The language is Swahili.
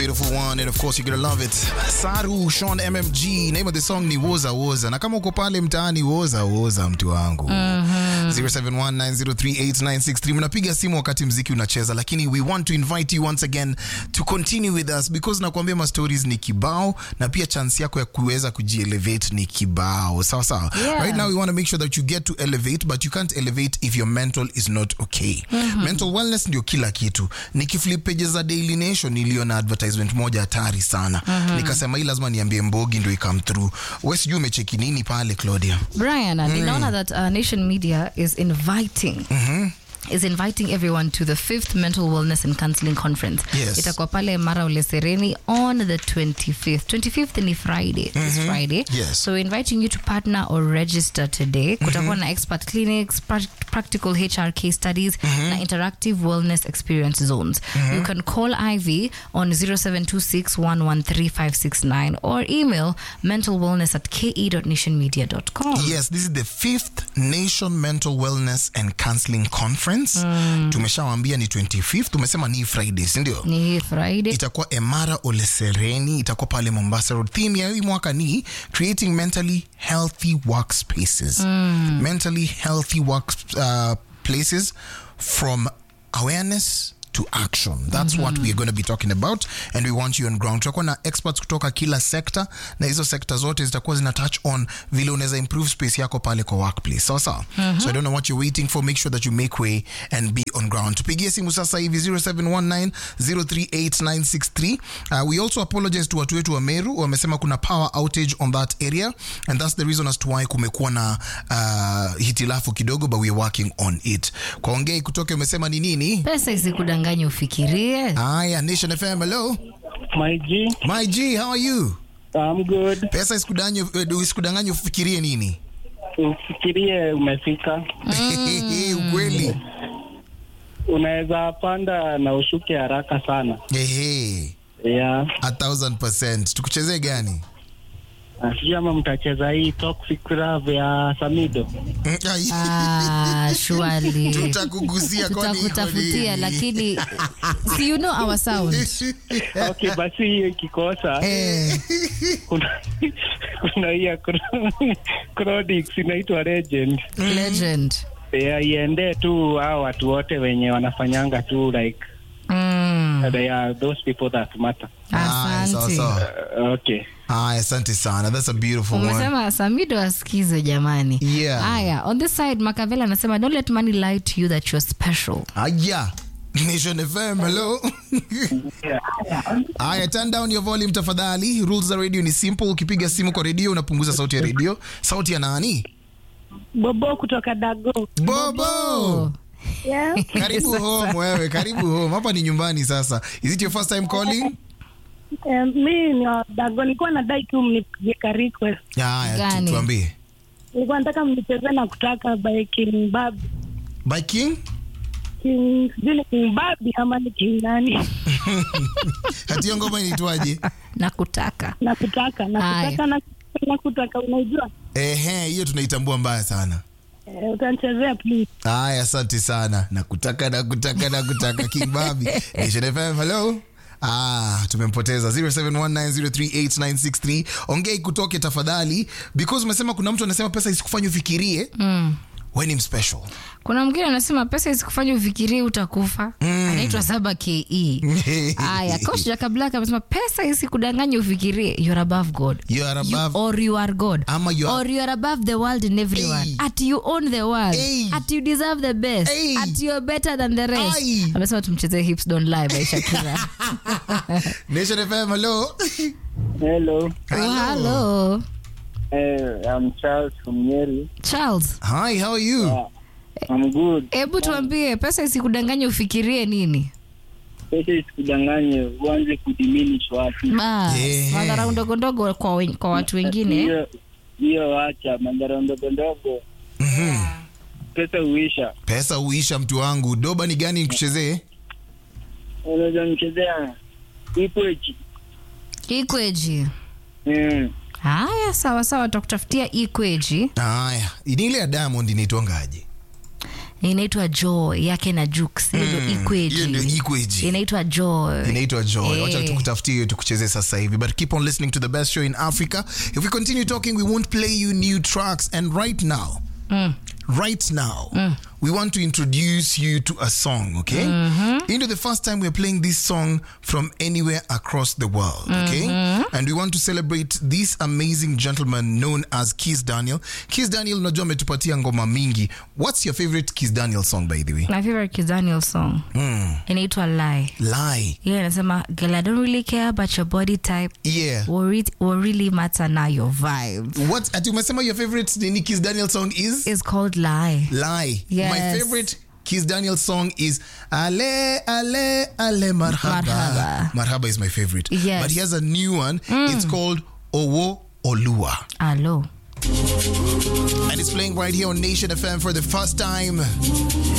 beautiful one, and of course you're gonna love it. Saru, Sean MMG, name of the song ni Woza Woza. Na kama uko pale mtaani Woza Woza mtu wangu. 0719038963. Mnapiga simu wakati mziki unacheza, lakini we want to invite you once again to continue with us because nakwambia ma stories ni kibao na pia chance yako ya kuweza kujielevate ni kibao. Sawa sawa. Yeah. Right now we want to make sure that you get to elevate, but you can't elevate if your mental is not okay. Mental wellness ndio kila kitu. Nikiflip pages za Daily Nation niliona advertisement moja hatari sana. Nikasema hii lazima niambie Mbogi ndio ikam through. Wewe sijui umecheki nini pale Claudia? Brian, ninaona that Nation Media is inviting everyone to the 5th Mental Wellness and Counseling Conference. Yes. Itakuwa pale Mara Ule Sereni on the 25th. 25th ni Friday. This Friday. Yes. So we're inviting you to partner or register today. Kutakuwa na expert clinics, practical HR case studies, na interactive wellness experience zones. You can call Ivy on 0726113569 or email mentalwellness@ke.nationmedia.com. Yes, this is the 5th Nation Mental Wellness and Counseling Conference. Tumeshawaambia ni 25th, tumesema ni Friday, si ndio? Ni Friday. Itakuwa Emara Ole Sereni, itakuwa pale Mombasa Road. Theme ya hii mwaka ni creating mentally healthy workspaces. Mentally healthy places from awareness to action. That's what we're going to be talking about, and we want you on ground. Tutakuwa na experts kutoka kila sector, na hizo sector zote zitakuwa zina touch on vile unaweza improve space yako pale kwa workplace. So I don't know what you're waiting for. Make sure that you make way and be on ground. Tupigie simu sasa hivi 0719038963. We also apologize to watu wetu wa Meru. Wamesema kuna power outage on that area, and that's the reason as to why kumekuwa na hitilafu kidogo, but we are working on it. Kwa Ongei kutoka umesema ni nini? Pesa isikudanganye ufikirie. Aya, Nation FM, hello. My G, how are you? I'm good. Pesa isikudanganye ufikirie nini? Ufikirie umefika. Ukweli. Unaweza panda na ushuke haraka sana. Yeah. 1000%. Tukuchezee gani? Sijui ama mtacheza hii Toxic Love ya Samido. Surely. Tutakugusia kwa nini? Tutakutafutia, lakini see, you know our sound. Okay, basi hiyo kikosa. Kuna hiya Crodix inaitwa Legend. Yeah, iende tu hao watu wote wenye wanafanyanga tu like they are those people that matter. Asante. Okay. Asante sana. That's a beautiful one. Umesema Samido asikize jamani. Yeah. Aya, on this side Makavela anasema don't let money lie to you that you're special. Yeah. Nation FM, hello. Aya, turn down your volume tafadhali. Rules za radio ni simple. Ukipiga simu kwa radio unapunguza sauti ya radio. Sauti ya nani? Bobo kutoka Dago. Bobo. Yeah. Karibu home wewe, karibu home. Hapa ni nyumbani sasa. Is it your first time calling? Mimi ni Dago, nilikuwa nadai tu mnipigie request. Haya, tuambie. Nilikuwa nataka mnicheze na kutaka by King Babi. By King? King Babi ama ni King nani? Hati ngoma inaitwaje? Nakutaka unaijua? Hiyo tunaitambua mbaya sana. Utanichezea please. Haya, asante sana. Nakutaka King Babi. Nation FM, hello. Tumempoteza. 0719038963. Ongei kutoke tafadhali, because umesema kuna mtu anasema pesa isikufanye ufikirie. When I'm special. Kuna mwingine anasema pesa isikufanye ufikirie utakufa. Anaitwa Saba KE. Aya, Coach Jaka Black amesema pesa isikudanganye ufikirie you're above God. You are above, or you are God. Or you are above the world and everyone. At you own the world. At you deserve the best. At you are better than the rest. Amesema tumchezee Hips Don't Lie by Shakira. Nation FM, hello. Hello. Hello. I'm Charles from Nyeri. Charles. Hi, how are you? I'm good. Hebu tuambie pesa isikudanganye ufikirie nini? Pesa isikudanganye uanze kudiminish watu. Madhara ndogo kwa watu wengine. Hiyo acha madhara ndogo. Pesa huisha mtu wangu. Doba ni gani nikuchezee? Unaweza nichezea Ikweji. Haya, sawa, tutakutafutia Ikweji. Haya, ile ya Diamond inaitwangaje? inaitwa Joy yake na Jux. Ndio Ikweji. Ndio Ikweji. Inaitwa Joy. Wacha tukutafutie hiyo tukucheze sasa hivi. But keep on listening to the best show in Africa. If we continue talking, we won't play you new tracks. And right now, we want to introduce you to a song, okay? Into the first time we're playing this song from anywhere across the world, okay? And we want to celebrate this amazing gentleman known as Kiss Daniel. Kiss Daniel, unajua ametupatia ngoma mingi. What's your favorite Kiss Daniel song, by the way? My favorite Kiss Daniel song inaitwa Lie. Yeah, anasema, girl, I don't really care about your body type. Yeah. What really matter now your vibes. What? Ati umesema your favorite Kiss Daniel song is? It's called Lie. Yes. My favorite Kiss Daniel song is Ale Ale Ale Marhaba. Marhaba is my favorite. Yes. But he has a new one. It's called Owo Olua. Hello. And it's playing right here on Nation FM for the first time.